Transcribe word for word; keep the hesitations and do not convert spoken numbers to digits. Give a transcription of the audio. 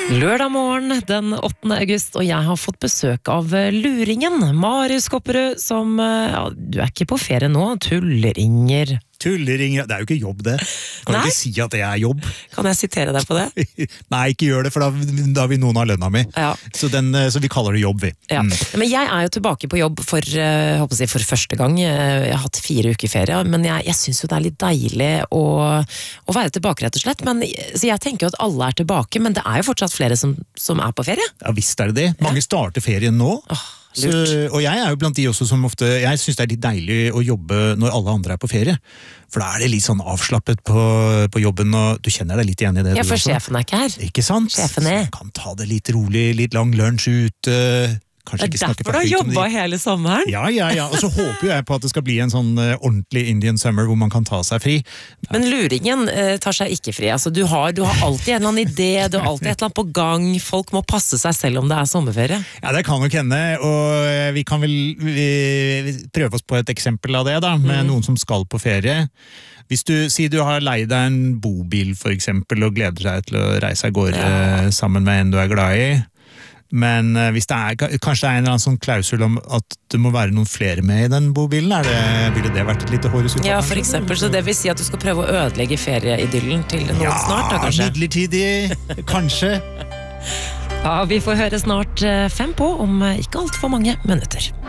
Lørdag morgen den åttende august, og jeg har fått besøk av luringen, Marius Kopperud, som, ja, du er ikke på ferie nå, tulleringer. Tulleringer, det er jo ikke jobb det. Kan Nei? Du ikke si at det er jobb? Kan jeg sitere deg på det? Nei, ikke gjør det, for da, da vil noen ha lønna mi. Ja. Så, den, så vi kaller det jobb, vi. Ja. Mm. Men jeg er jo tilbake på jobb for, jeg håper å si, for første gang. Jeg har hatt fire uker ferie, men jeg, jeg synes jo det er litt deilig å, å være tilbake, rett og slett. Men, så jeg tenker jo at alle er tilbake, men det er jo fortsatt flere som, som er på ferie. Ja, visst er det det. Mange starter ferien nå. Åh. Så, og jeg er jo blant de også som ofte, jeg synes det er litt deilig å jobbe når alle andre er på ferie, for da er det litt sånn avslappet på, på jobben, og du kjenner deg litt igjen i det. Ja, for sjefen er ikke her. Ikke sant? Sjefen er. Så kan ta det litt rolig, litt lang lunsj ute. Kanskje det er derfor du har jobbet hele sommeren? Ja, ja, ja. Og så håper jeg på at det skal bli en sånn uh, ordentlig Indian summer hvor man kan ta seg fri. Ja. Men luringen uh, tar seg ikke fri. Altså, du, har, du har alltid en eller annen idé, du har alltid et eller annet på gang. Folk må passe seg selv om det er sommerferie. Ja, det kan nok hende, og vi kan vel vi, prøve oss på et eksempel av det da, med mm. noen som skal på ferie. Hvis du sier du har leid deg en bobil for eksempel, og gleder deg til å reise av gårde ja. sammen med en du er glad i, men hvis det er, kanskje det er en eller annen sånn klausul om at det må være noen flere med i den bobilen, er det, ville det vært et lite hårresultat? Ja, for eksempel, så det vil si at du skal prøve å ødelegge ferieidyllen til noen ja, snart, da kanskje? Ja, midlertidig, kanskje. Ja, vi får høre snart fem på om ikke alt for mange minutter.